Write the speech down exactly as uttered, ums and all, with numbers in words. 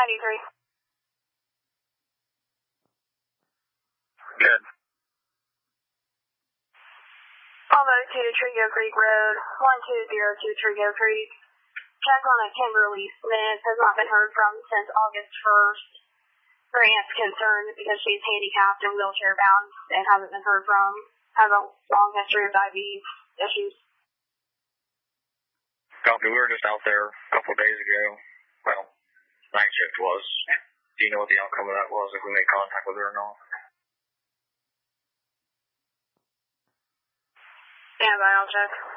ninety-three. Good. Bravo two, Trigo Creek Road, one two zero two Trigo Creek. Check on a Kimberly Smith, has not been heard from since August first. Her aunt's concerned because she's handicapped and wheelchair bound and hasn't been heard from. Has a long history of diabetes issues. Copy, we were just out there a couple of days ago. Well, night shift was. Do you know what the outcome of that was, if we made contact with her or not? Stand by, I'll check.